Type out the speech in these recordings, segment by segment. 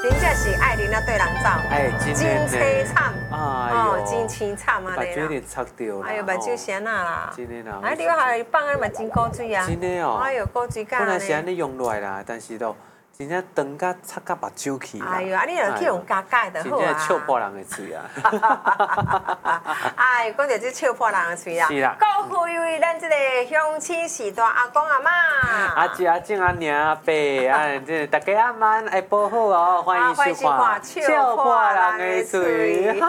真正是爱人啊对人走， 哎， 真凄惨， 哎呦， 真凄惨啊！ 目睭有点擦掉啦。 哎呦，目睭先啊啦， 真的啦。 哎，你还放啊嘛真古水啊！ 真的哦。 哎呦，古水干本来是安尼用落来啦，但是都真正长甲擦甲目睭去啦。 哎呦，啊你著去用加加的好啊！ 真正笑破人的嘴啊！ 哎，讲到这笑破人的嘴啊！ 是啦。 各位咱这个乡亲时代阿公阿妈， 阿姐阿静阿娘阿伯，啊，这大家阿慢爱保好哦，欢迎收看笑破人的嘴。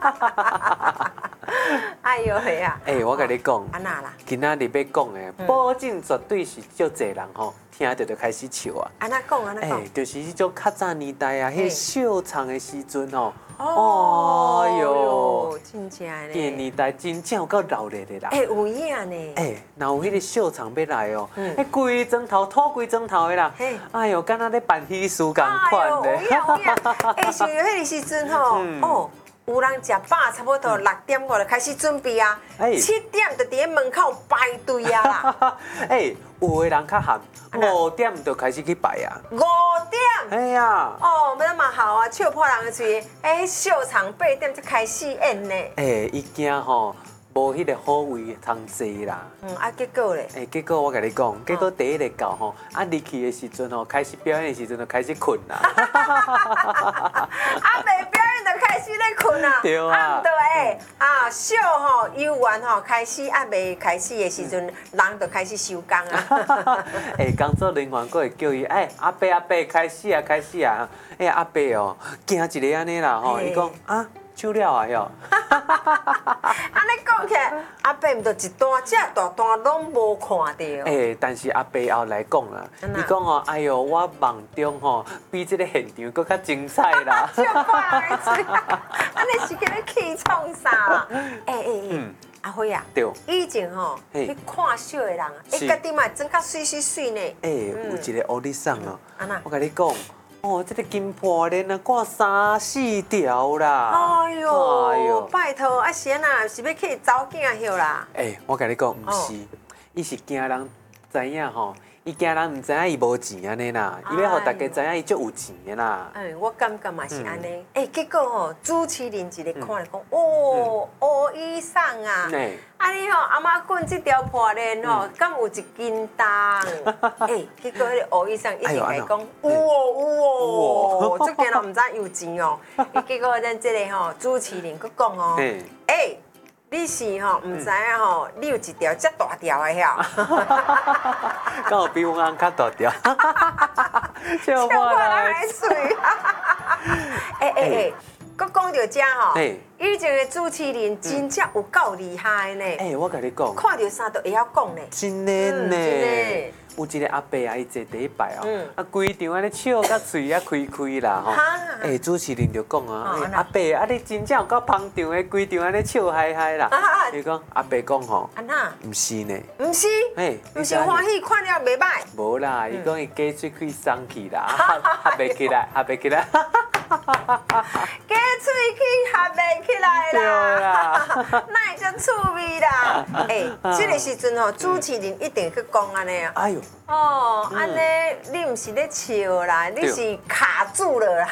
哎呦嘿呀！ 哎，我甲你讲， 安那啦？ 今仔日要讲的，保证绝对是足侪人吼，听到就开始笑啊。 安那讲，安那讲。 哎，就是迄种较早年代啊，迄秀场的时阵吼。 哦哟，真正呢。 迄年代真正有够热烈的啦。 哎，有影呢。 哎，若有迄个秀场要来哦，迄规砖头土规砖头的啦。哎呦，敢若咧办喜事共款的。 有影有影。哎，像迄个时阵吼，哦。有人食饱，差不多6点5就开始准备啊，7点就伫咧门口排队啊啦。 哎，有的人较含，5点就开始去排啊。 5点？ 哎呀。 哦，那嘛好啊，笑破人的嘴。哎，秀场8点才开始演呢。 哎，伊惊吼。无迄个好位通坐啦。 结果咧？ 结果我甲你讲，结果第一个到吼，入去的时阵吼，开始表演的时阵就开始困啦。 未表演就开始咧困啊。 对啊。 对秀吼游玩吼开始，未开始的时阵，人就开始收工啊。 工作人员佫会叫伊，阿伯开始啊开始啊，阿伯哦，惊一个安尼啦吼，伊讲啊。收了啊哟！ 安尼讲起来，阿伯毋就一段这大段拢无看到。 但是阿伯后来讲啦，伊讲哦，哎哟，我梦中吼比这个现场佫较精彩啦。 笑破人的嘴，安尼是叫你气创啥啦？阿辉啊， 对， 以前吼去看秀的人啊，家己嘛装较水呢。 有一个欧弟桑哦，我甲你讲。哦，这个金破链啊，挂3、4条啦！ 哎呦，拜托，是安那是要去走囝休啦？ 我甲你讲，毋是，伊是惊人知影吼，伊惊人毋知影伊无钱安尼啦，伊要互大家知影伊足有钱的啦。 我感觉嘛是安尼。结果吼，主持人一个看来讲，哦，乌衣裳啊，安尼吼，阿妈滚这条破链吼，敢有1斤重？结果迄个乌衣裳一直来讲，有哦，这个人毋知有钱哦。结果咱这个吼主持人佫讲哦，你是吼毋知影吼，你有一条遮大条的遐？ 敢有比阮翁较大条？ 笑破人的嘴。佫讲到遮吼，以前的主持人真正有够厉害呢。 我甲你讲， 看到啥都会晓讲呢。 真的呢。有一个阿伯啊，伊坐第一排哦，规场安尼笑甲嘴啊开啦吼。主持人就讲啊，阿伯啊，你真正有够捧场的，规场安尼笑嗨嗨啦。伊讲阿伯讲吼，毋是呢。毋是？毋是欢喜看了袂歹。无啦，伊讲伊加喙开送去啦，合袂起来，合袂起来。 加喙齿合袂起来啦，那会足趣味啦。这个时阵吼，主持人一定去讲安尼啊。哎呦。哦，安尼你毋是咧笑啦，你是卡住了啦。